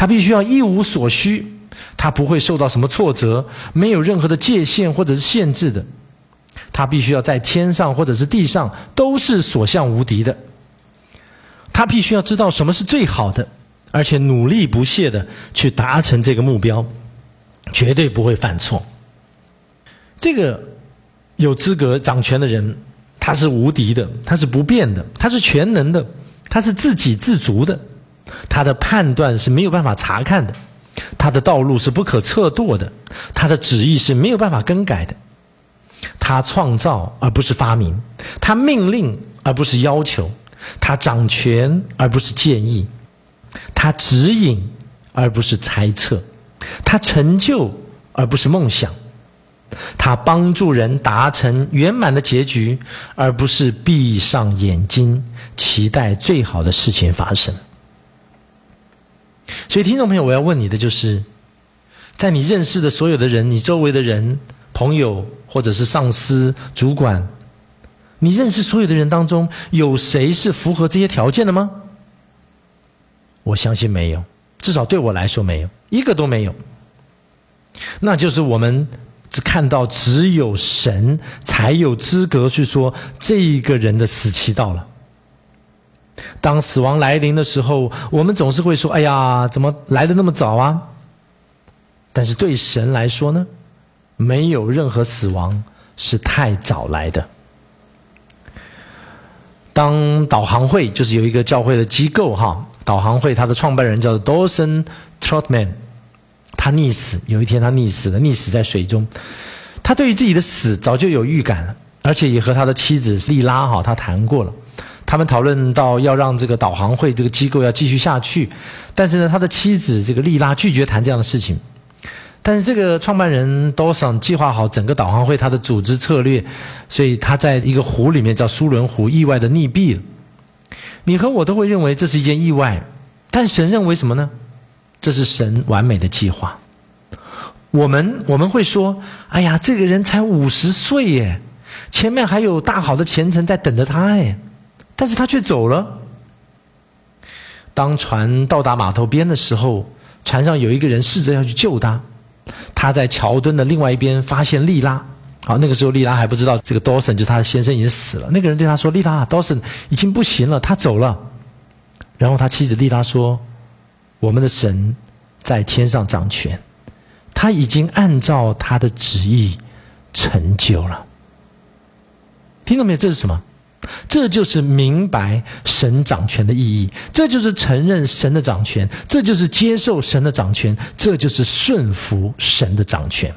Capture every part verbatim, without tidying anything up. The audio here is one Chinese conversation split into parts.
他必须要一无所需，他不会受到什么挫折，没有任何的界限或者是限制的。他必须要在天上或者是地上都是所向无敌的。他必须要知道什么是最好的，而且努力不懈的去达成这个目标，绝对不会犯错。这个有资格掌权的人，他是无敌的，他是不变的，他是全能的，他是自给自足的，他的判断是没有办法查看的，他的道路是不可测度的，他的旨意是没有办法更改的。他创造而不是发明，他命令而不是要求，他掌权而不是建议，他指引而不是猜测，他成就而不是梦想，他帮助人达成圆满的结局，而不是闭上眼睛期待最好的事情发生。所以听众朋友，我要问你的就是，在你认识的所有的人，你周围的人，朋友或者是上司、主管，你认识所有的人当中，有谁是符合这些条件的吗？我相信没有，至少对我来说没有，一个都没有。那就是我们只看到只有神才有资格去说这一个人的死期到了。当死亡来临的时候，我们总是会说，哎呀，怎么来得那么早啊？但是对神来说呢，没有任何死亡是太早来的。当导航会，就是有一个教会的机构哈，导航会它的创办人叫做 Dawson Trotman， 他溺死，有一天他溺死了，溺死在水中。他对于自己的死早就有预感了，而且也和他的妻子莉拉哈他谈过了。他们讨论到要让这个导航会这个机构要继续下去，但是呢，他的妻子这个莉拉拒绝谈这样的事情。但是这个创办人 Dawson 计划好整个导航会他的组织策略，所以他在一个湖里面叫苏伦湖意外的溺毙了。你和我都会认为这是一件意外，但神认为什么呢？这是神完美的计划。我们我们会说，哎呀，这个人才五十岁耶，前面还有大好的前程在等着他耶，但是他却走了。当船到达码头边的时候，船上有一个人试着要去救他。他在桥墩的另外一边发现莉拉，好，那个时候莉拉还不知道这个 Dawson 就是他的先生已经死了。那个人对他说，莉拉 Dawson 已经不行了，他走了。然后他妻子莉拉说，我们的神在天上掌权，他已经按照他的旨意成就了。听懂没有？这是什么？这就是明白神掌权的意义，这就是承认神的掌权，这就是接受神的掌权，这就是顺服神的掌权。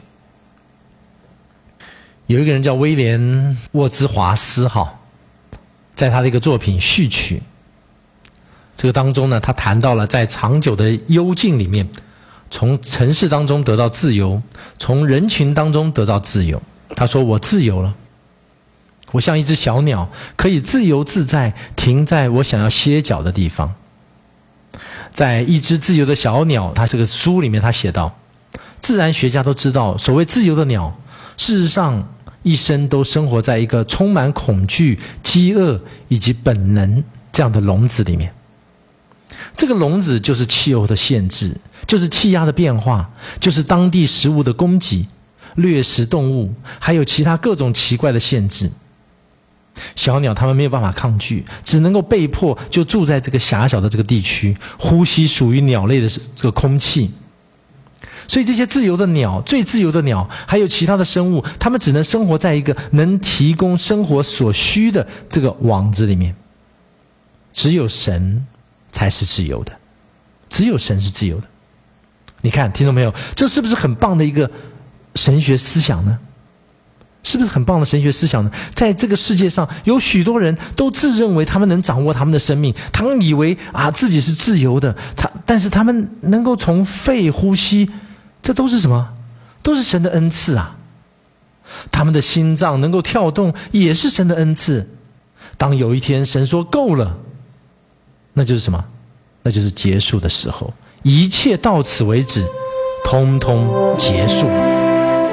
有一个人叫威廉沃兹华斯哈，在他的一个作品《序曲》这个当中呢，他谈到了在长久的幽静里面，从城市当中得到自由，从人群当中得到自由。他说，我自由了，我像一只小鸟，可以自由自在停在我想要歇脚的地方。在一只自由的小鸟，他这个书里面他写道，自然学家都知道，所谓自由的鸟，事实上一生都生活在一个充满恐惧、饥饿以及本能这样的笼子里面。这个笼子就是气候的限制，就是气压的变化，就是当地食物的供给、掠食动物，还有其他各种奇怪的限制。小鸟它们没有办法抗拒，只能够被迫就住在这个狭小的这个地区，呼吸属于鸟类的这个空气。所以这些自由的鸟，最自由的鸟，还有其他的生物，它们只能生活在一个能提供生活所需的这个网子里面。只有神才是自由的，只有神是自由的。你看，听懂没有？这是不是很棒的一个神学思想呢？是不是很棒的神学思想呢？在这个世界上，有许多人都自认为他们能掌握他们的生命，他们以为啊自己是自由的，他但是他们能够从肺呼吸，这都是什么？都是神的恩赐啊！他们的心脏能够跳动，也是神的恩赐。当有一天神说够了，那就是什么？那就是结束的时候，一切到此为止，通通结束了。